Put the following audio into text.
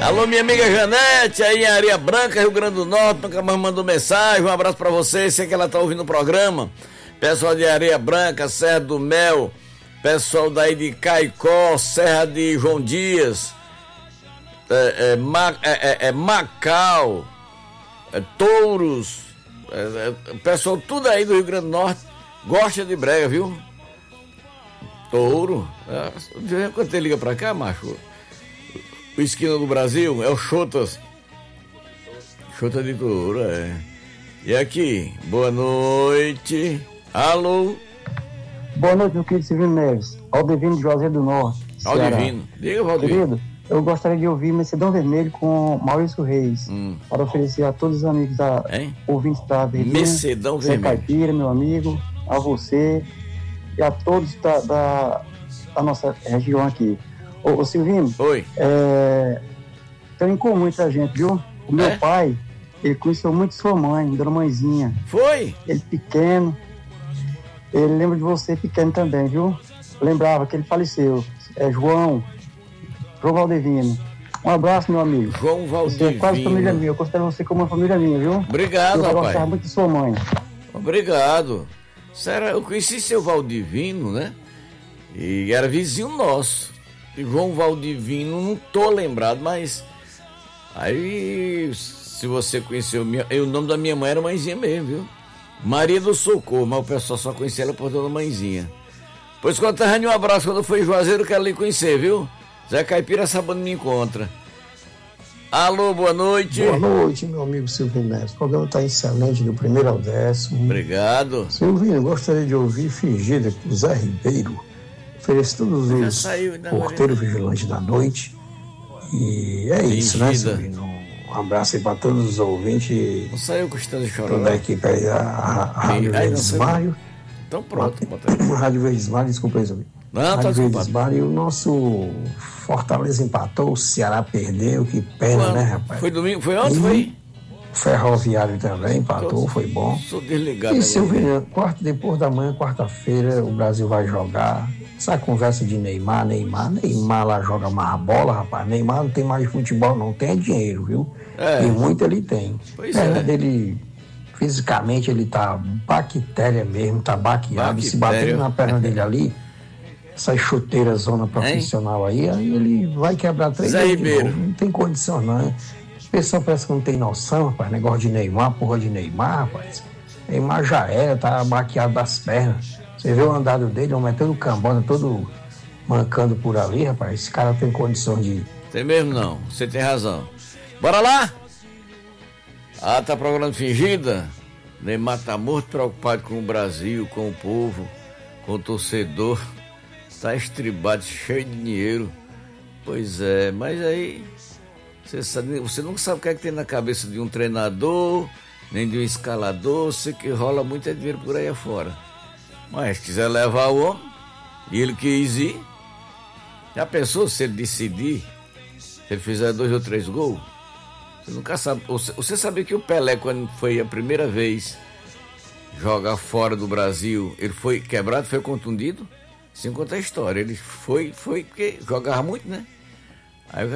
Alô, minha amiga Janete, aí em Areia Branca, Rio Grande do Norte, nunca mais mandou mensagem. Um abraço pra você, sei que ela tá ouvindo o programa. Pessoal de Areia Branca, Serra do Mel, pessoal daí de Caicó, Serra de João Dias, Macau, Touros, pessoal tudo aí do Rio Grande do Norte gosta de brega, viu? Touro, quando você liga pra cá, macho, o Esquina do Brasil é o Chotas de Touro, E aqui, boa noite. Alô? Boa noite, meu querido Silvio Neves. Aldivino de Juazeiro do Norte, Ceará. Aldivino, diga, Valdivino. Querido, eu gostaria de ouvir Macedão Vermelho com Maurício Reis, para oferecer a todos os amigos ouvintes da Verdinha. Macedão Vermelho. Zé Caipira, meu amigo, a você e a todos da nossa região aqui. Ô Silvino, oi. Tem em comum entre a gente, viu? O meu pai, ele conheceu muito sua mãe, Dona Mãezinha. Foi? Ele pequeno, ele lembra de você pequeno também, viu? Lembrava que ele faleceu. João Valdivino. Um abraço, meu amigo. João Valdivino. Você é quase família minha, eu considero você como uma família minha, viu? Obrigado, rapaz. Eu gostava muito de sua mãe. Obrigado. Eu conheci seu Valdivino, né? E era vizinho nosso. João Valdivino, não tô lembrado, mas aí, se você conheceu o nome da minha mãe era Mãezinha mesmo, viu? Maria do Socorro, mas o pessoal só conhecia ela por Dona Mãezinha. Pois, conterrâneo, um abraço. Quando eu for em Juazeiro, quero lhe conhecer, viu? Zé Caipira, sábado me encontra. Alô, boa noite. Boa noite, meu amigo Silvio Neves. O programa está excelente, do primeiro ao 10º. Obrigado. Silvio, gostaria de ouvir Fingida com o Zé Ribeiro. Ofereço todos os porteiros vigilantes da noite. E é isso, né, Silvio? Um abraço aí para todos os ouvintes. Não saiu custando de chorar. Toda a equipe aí, a Rádio Verdes Mário. Então pronto, Rádio Verdes Mário, desculpa aí, Silvio. Rádio Verdes Mário, e o nosso Fortaleza empatou, o Ceará perdeu, que pena, né, rapaz? Foi domingo, foi ontem, foi? Ferroviário também empatou, foi bom. Sou desligado. E Silvio, depois da manhã, quarta-feira, o Brasil vai jogar. Essa conversa de Neymar lá joga mais bola, rapaz. Neymar não tem mais futebol, não tem dinheiro, viu? E muito ele tem. Pois dele, fisicamente, ele tá bactéria mesmo, tá baqueado. Se bater na perna dele ali, essas chuteiras zona profissional aí ele vai quebrar 3 Zé Ribeiro. Não tem condição, não. O pessoal parece que não tem noção, rapaz. Negócio de Neymar, porra de Neymar, rapaz. Neymar já era, tá baqueado das pernas. Você vê o andado dele, é todo cambona, todo mancando por ali, rapaz. Esse cara tem condições de... Tem mesmo não, você tem razão. Bora lá? Tá programando Fingida? Neymar tá morto, preocupado com o Brasil, com o povo, com o torcedor. Tá estribado, cheio de dinheiro. Pois é, mas aí... Você não sabe o que é que tem na cabeça de um treinador, nem de um escalador. Sei que rola muito dinheiro por aí afora. Mas se quiser levar o homem, e ele quis ir, já pensou se ele decidir, se ele fizer 2 ou 3 gols? Você nunca sabe. Você sabia que o Pelé, quando foi a primeira vez jogar fora do Brasil, ele foi quebrado, foi contundido? Sem contar a história. Ele foi porque jogava muito, né?